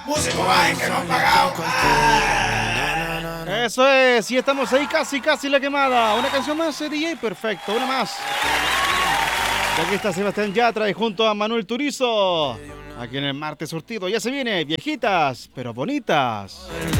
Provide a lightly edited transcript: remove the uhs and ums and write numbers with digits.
Músico hay que no han pagado. Eso es, y estamos ahí casi la quemada. Una canción más, DJ, perfecto, una más. Y aquí está Sebastián Yatra y junto a Manuel Turizo. Aquí en el Martes Surtido ya se viene, viejitas, pero bonitas.